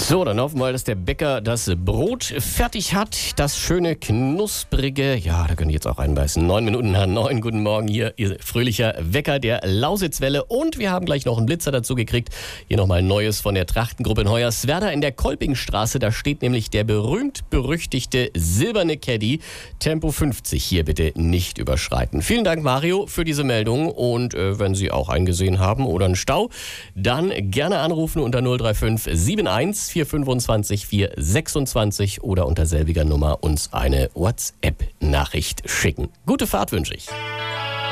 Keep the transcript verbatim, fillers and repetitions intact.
So, dann hoffen wir mal, dass der Bäcker das Brot fertig hat. Das schöne, knusprige, ja, da könnt ihr jetzt auch reinbeißen. Neun Minuten nach neun, guten Morgen hier, ihr fröhlicher Wecker der Lausitzwelle. Und wir haben gleich noch einen Blitzer dazu gekriegt. Hier nochmal Neues von der Trachtengruppe in Hoyerswerda in der Kolpingstraße. Da steht nämlich der berühmt-berüchtigte silberne Caddy. Tempo fünfzig hier bitte nicht überschreiten. Vielen Dank, Mario, für diese Meldung. Und äh, wenn Sie auch einen haben oder einen Stau, dann gerne anrufen unter null drei fünf sieben eins vier fünfundzwanzig vier sechsundzwanzig oder unter selbiger Nummer uns eine WhatsApp-Nachricht schicken. Gute Fahrt wünsche ich.